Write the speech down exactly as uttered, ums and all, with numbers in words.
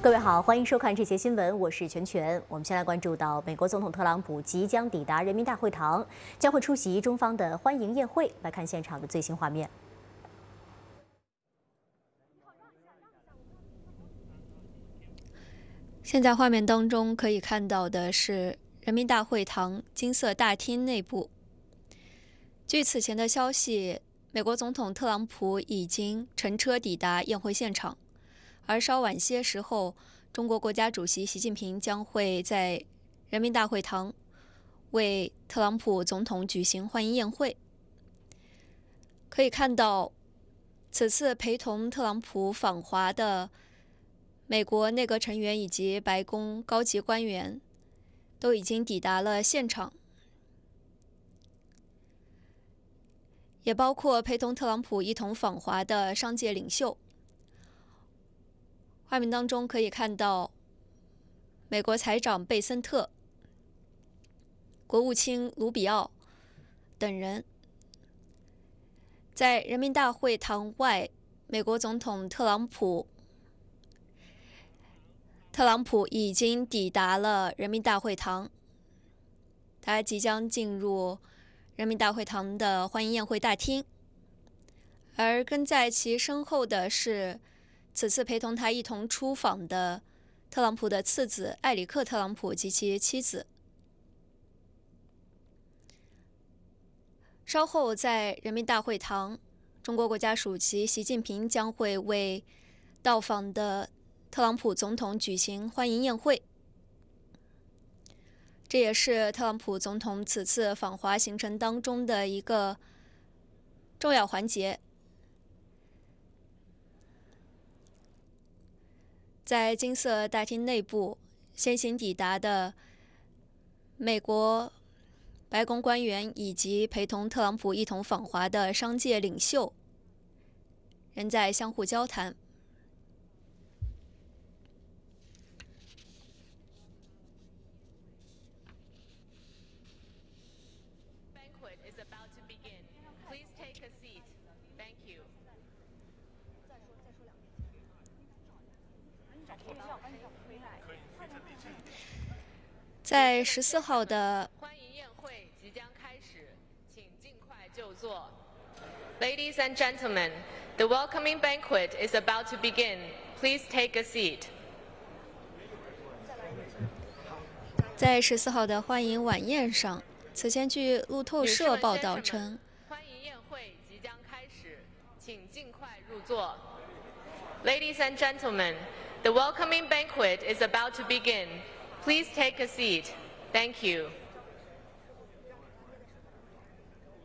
各位好，欢迎收看这节新闻，我是全全。我们先来关注到美国总统特朗普即将抵达人民大会堂，将会出席中方的欢迎宴会。来看现场的最新画面。 现在画面当中可以看到的是人民大会堂金色大厅内部。据此前的消息，美国总统特朗普已经乘车抵达宴会现场。而稍晚些时候，中国国家主席习近平将会在人民大会堂为特朗普总统举行欢迎宴会。可以看到，此次陪同特朗普访华的美国内阁成员以及白宫高级官员都已经抵达了现场，也包括陪同特朗普一同访华的商界领袖。画面当中可以看到，美国财长贝森特、国务卿卢比奥等人。在人民大会堂外，美国总统特朗普，特朗普已经抵达了人民大会堂，他即将进入人民大会堂的欢迎宴会大厅，而跟在其身后的是此次陪同他一同出访的特朗普的次子埃里克·特朗普及其妻子。稍后在人民大会堂，中国国家主席习近平将会为到访的特朗普总统举行欢迎宴会。这也是特朗普总统此次访华行程当中的一个重要环节。在金色大厅内部，先行抵达的美国白宫官员以及陪同特朗普一同访华的商界领袖仍在相互交谈。在十四号的欢迎宴会即将开始，请尽快就座。Ladies and gentlemen, the welcoming banquet is about to begin. Please take a seat. 在十四号的欢迎晚宴上，此前据路透社报道称， 欢迎宴会即将开始，请尽快入座。Ladies and gentlemen, the welcoming banquet is about to begin. Please take a seat. Thank you.